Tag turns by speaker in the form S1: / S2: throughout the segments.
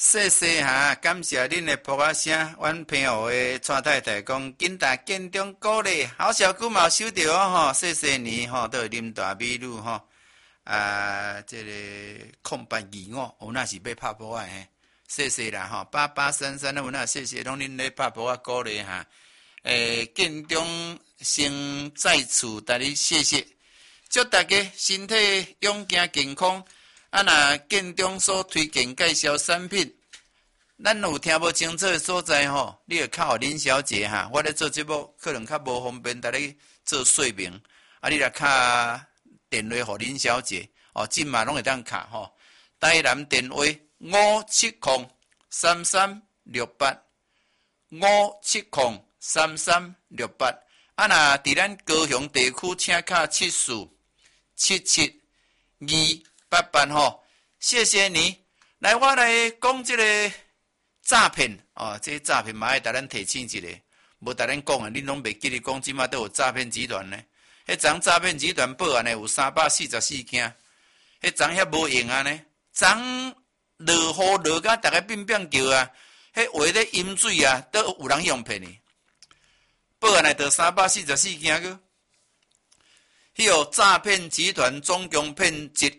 S1: 谢谢哈，感谢恁的播啊声。阮朋友的蔡太太讲，紧大建中鼓励，好小姑嘛收到哦吼，谢谢你吼，都啉大美女吼。这个空白2哦，有那是要拍波啊嘿，谢谢啦吼，8833有那谢谢，拢恁咧拍波啊鼓励哈。建中先在此大家谢谢，祝大家身体勇健健康。若建中所推荐介绍产品，咱有听无清楚的所在吼，你就靠林小姐哈。我咧做节目可能较无方便，大家做说明。你来卡电话互林小姐哦，今嘛拢会当卡吼。台南电话5703368，5703368。若伫咱高雄地区，请卡74772888吼，谢谢你。来，我来讲这个诈骗哦，这诈骗嘛爱甲咱提醒一下，无甲咱讲啊，恁拢袂记得讲，即马都有诈骗集团呢。迄张诈骗集团报案呢有344件，迄张遐无用啊呢，张落雨落甲大家变变叫啊，迄话咧饮水啊，都有人用骗你。报案来得344件个。迄个诈骗集团总共骗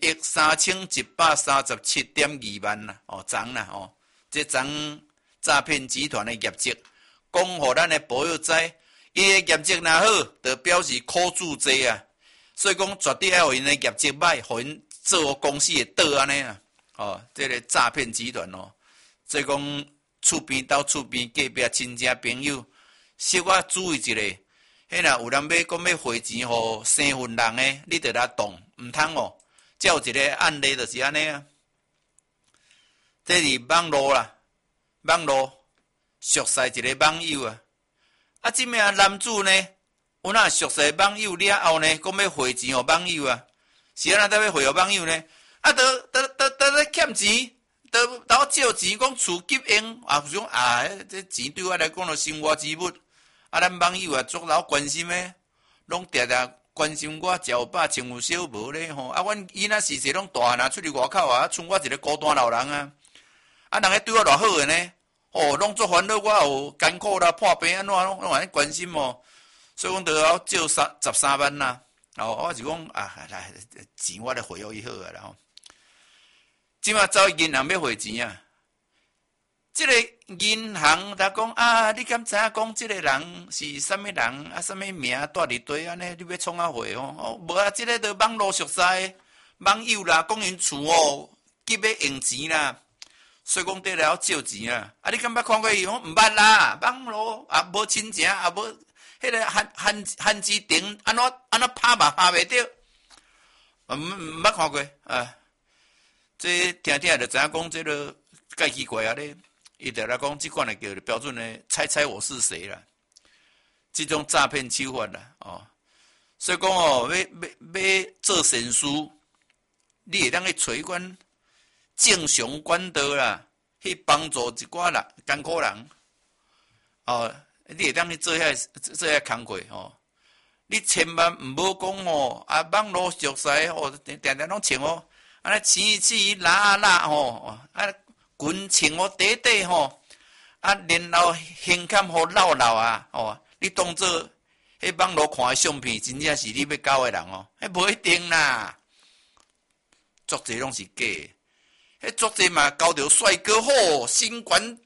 S1: 13137.2万啦，张啦这张诈骗集团的业绩，讲互咱的保佑知，伊的业绩若好，就表示苦主多啊，所以讲绝对要互因的业绩歹，互因做公司会倒安尼啊，这个诈骗集团所以讲厝边到厝边隔壁亲戚朋友，小可注意一下。迄若有人要讲要汇钱互生份人诶，你着来动，毋通哦。才有一个案例就是安尼啊。这是网络啦，网络熟识一个网友啊。即名男子呢，有哪熟识网友了后呢，讲要汇钱互网友啊。是安怎要汇互网友呢？得咧欠钱，得倒借钱，讲厝急用想这钱对我来讲就生活之物。咱网友足老关心诶，拢常常关心我食有饱穿有少无咧吼。阮伊若时拢大汉出去外口剩我一个孤单老人啊。人个对我偌好诶呢，拢足烦恼我有艰苦啦、破病安怎拢安尼关心哦。所以讲得要借13万啦。我是讲钱我咧汇予伊好啊啦吼。即马走去银行要汇钱啊。这个银行他讲你敢知影讲这个人是啥物人啥物名住伫堆安尼？你要创汇无这个都网络熟识网友啦，讲因厝急要用钱啦，所以讲得了借钱啊。你敢捌看过伊？毋捌啦，网络无亲情无迄个限制亭安怎拍嘛拍袂着，毋捌看过啊。这听就知影讲这个介奇怪啊咧。伊就来讲，即款的叫标准的猜猜我是谁啦，即种诈骗手法啦，所以讲要做善事，你会当去找一款正常管道啦，去帮助一寡人艰苦人，你会当去做遐工课你千万毋好讲网络熟识定定拢穿安尼青拉裙穿短短然后胸坎老你当做迄网络看的相片，真正是你要交的人迄无一定啦，足侪拢是假的，迄足侪嘛交着帅哥身悬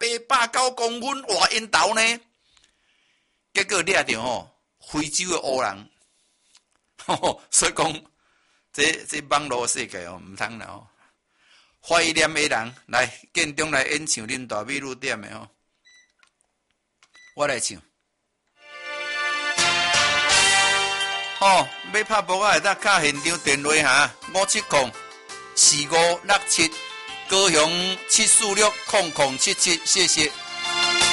S1: 189公分换烟头呢，结果掠着非洲的乌人，所以讲这网络世界毋通啦怀念的人来建中来演唱恁大美女点的我来唱。要拍波会当敲现场电话哈，5704567，高雄7460077，谢谢。